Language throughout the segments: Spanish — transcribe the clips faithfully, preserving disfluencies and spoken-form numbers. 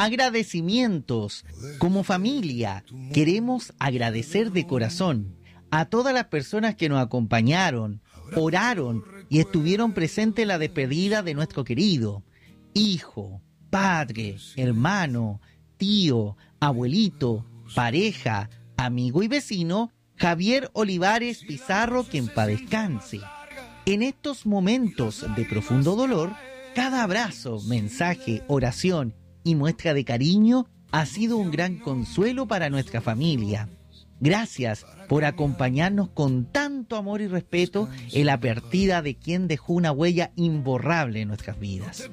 Agradecimientos. Como familia, queremos agradecer de corazón a todas las personas que nos acompañaron, oraron y estuvieron presentes en la despedida de nuestro querido hijo, padre, hermano, tío, abuelito, pareja, amigo y vecino, Javier Olivares Pizarro, que en paz descanse. En estos momentos de profundo dolor, cada abrazo, mensaje, oración y muestra de cariño ha sido un gran consuelo para nuestra familia. Gracias por acompañarnos con tanto amor y respeto en la partida de quien dejó una huella imborrable en nuestras vidas.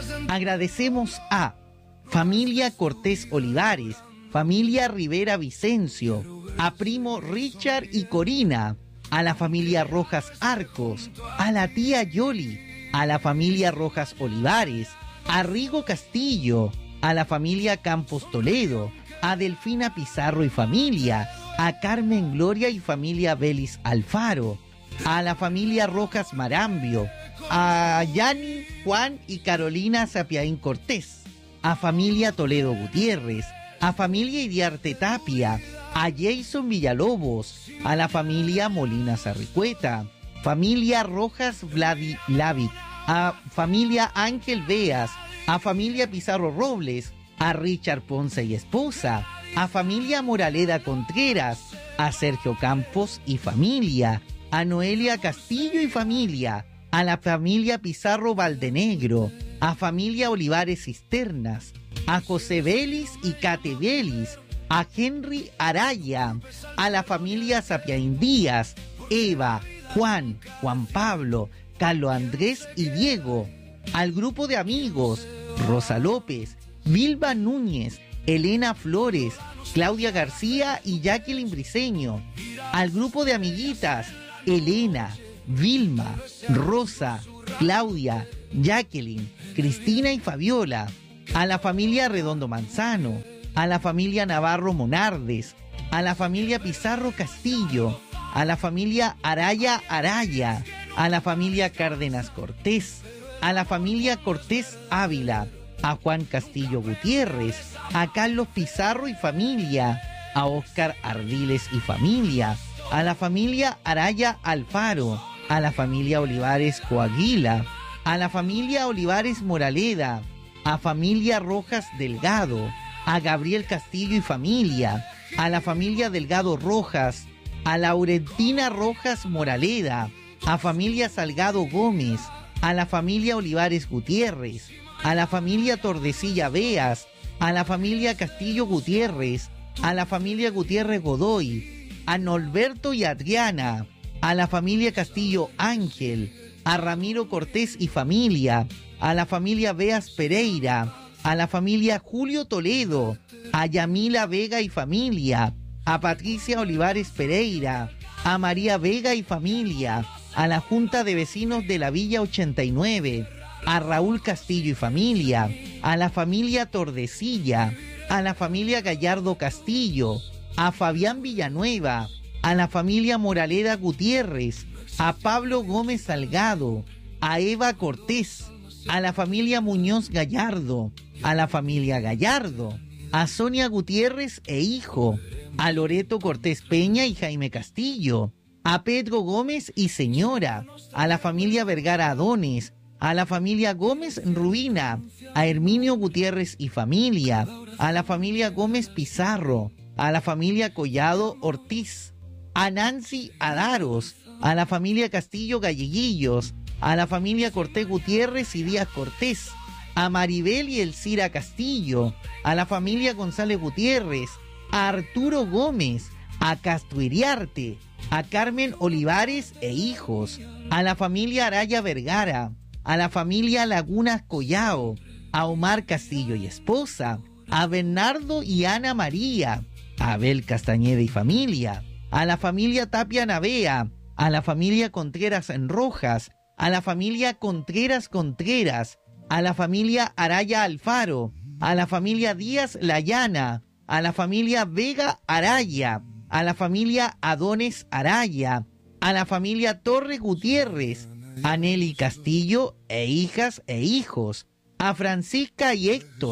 Agradecemos a familia Cortés Olivares, familia Rivera Vicencio, a primo Richard y Corina, a la familia Rojas Arcos, a la tía Yoli, a la familia Rojas Olivares, a Rigo Castillo, a la familia Campos Toledo, a Delfina Pizarro y familia, a Carmen Gloria y familia Belis Alfaro, a la familia Rojas Marambio, a Yani, Juan y Carolina Sapiaín Cortés, a familia Toledo Gutiérrez, a familia Iriarte Tapia, a Jason Villalobos, a la familia Molina Sarricueta, familia Rojas Vladilavic, a familia Ángel Beas, a familia Pizarro Robles, a Richard Ponce y esposa, a familia Moraleda Contreras, a Sergio Campos y familia, a Noelia Castillo y familia, a la familia Pizarro Valdenegro, a familia Olivares Cisternas, a José Vélez y Kate Vélez, a Henry Araya, a la familia Sapiaín Díaz, Eva, Juan, Juan Pablo, Carlos Andrés y Diego, al grupo de amigos Rosa López, Vilma Núñez, Elena Flores, Claudia García y Jacqueline Briceño, al grupo de amiguitas Elena, Vilma, Rosa, Claudia, Jacqueline, Cristina y Fabiola, a la familia Redondo Manzano, a la familia Navarro Monardes, a la familia Pizarro Castillo, a la familia Araya Araya, a la familia Cárdenas Cortés, a la familia Cortés Ávila, a Juan Castillo Gutiérrez, a Carlos Pizarro y familia, a Óscar Ardiles y familia, a la familia Araya Alfaro, a la familia Olivares Coaguila, a la familia Olivares Moraleda, a familia Rojas Delgado, a Gabriel Castillo y familia, a la familia Delgado Rojas, a Laurentina Rojas Moraleda, a familia Salgado Gómez, a la familia Olivares Gutiérrez, a la familia Tordesilla Beas, a la familia Castillo Gutiérrez, a la familia Gutiérrez Godoy, a Norberto y Adriana, a la familia Castillo Ángel, a Ramiro Cortés y familia, a la familia Beas Pereira, a la familia Julio Toledo, a Yamila Vega y familia, a Patricia Olivares Pereira, a María Vega y familia, a la Junta de Vecinos de la Villa ochenta y nueve, a Raúl Castillo y familia, a la familia Tordesilla, a la familia Gallardo Castillo, a Fabián Villanueva, a la familia Moraleda Gutiérrez, a Pablo Gómez Salgado, a Eva Cortés, a la familia Muñoz Gallardo, a la familia Gallardo, a Sonia Gutiérrez e hijo, a Loreto Cortés Peña y Jaime Castillo, a Pedro Gómez y señora, a la familia Vergara Adones, a la familia Gómez Ruina, a Herminio Gutiérrez y familia, a la familia Gómez Pizarro, a la familia Collado Ortiz, a Nancy Adaros, a la familia Castillo Galleguillos, a la familia Cortés Gutiérrez y Díaz Cortés, a Maribel y Elcira Castillo, a la familia González Gutiérrez, a Arturo Gómez, a Castro Iriarte, a Carmen Olivares e hijos, a la familia Araya Vergara, a la familia Lagunas Collao, a Omar Castillo y esposa, a Bernardo y Ana María, a Abel Castañeda y familia, a la familia Tapia Navea, a la familia Contreras en Rojas, a la familia Contreras Contreras, a la familia Araya Alfaro, a la familia Díaz Layana, a la familia Vega Araya, a la familia Adones Araya, a la familia Torres Gutiérrez, a Nelly Castillo e hijas e hijos, a Francisca y Héctor,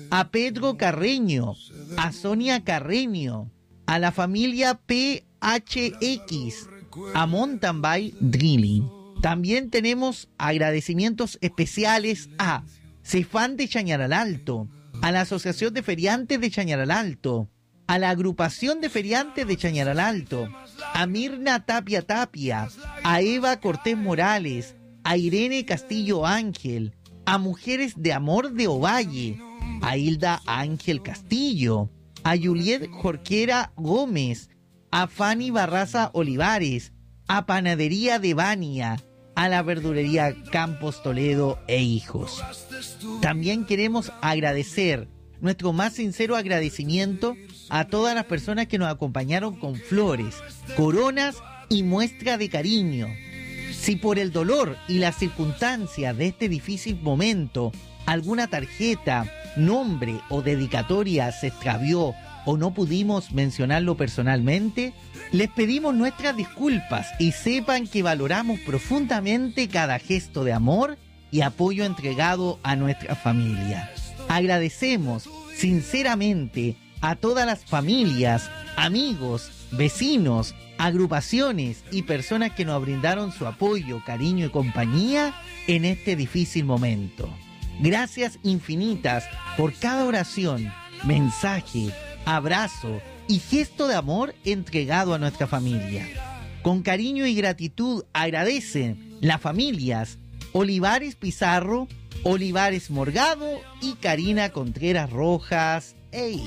a Pedro Carreño, a Sonia Carreño, a la familia P H X, a Mountain Bike Drilling. También tenemos agradecimientos especiales a Cefán de Chañaral Alto, a la Asociación de Feriantes de Chañaral Alto, a la Agrupación de Feriantes de Chañaral Alto, a Mirna Tapia Tapia, a Eva Cortés Morales, a Irene Castillo Ángel, a Mujeres de Amor de Ovalle, a Hilda Ángel Castillo, a Juliet Jorquera Gómez, a Fanny Barraza Olivares, a Panadería de Bania, a la Verdulería Campos Toledo e Hijos. También queremos agradecer nuestro más sincero agradecimiento a todas las personas que nos acompañaron con flores, coronas y muestra de cariño. Si por el dolor y las circunstancias de este difícil momento alguna tarjeta, nombre o dedicatoria se extravió o no pudimos mencionarlo personalmente, les pedimos nuestras disculpas y sepan que valoramos profundamente cada gesto de amor y apoyo entregado a nuestra familia. Agradecemos sinceramente a todas las familias, amigos, vecinos, agrupaciones y personas que nos brindaron su apoyo, cariño y compañía en este difícil momento. Gracias infinitas por cada oración, mensaje, abrazo y gesto de amor entregado a nuestra familia. Con cariño y gratitud agradecen las familias Olivares Pizarro, Olivares Morgado y Karina Contreras Rojas. ¡Ey!